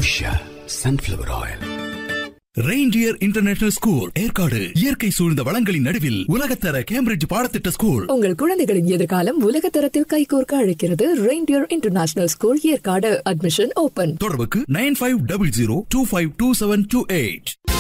Usha sunflower oil. Reindeer international school Yercaud இயற்கை சூழ்ந்த வளங்களின் நடுவில் உலகத்தர கேம்பிரிட்ஜ் பாடத்திட்ட ஸ்கூல். உங்கள் குழந்தைகளின் எதிர்காலம் உலகத்தரத்தில் கைகோர்க்க அழைக்கிறது. Reindeer international school Yercaud. Admission open. தொடர்புக்கு 9500252728.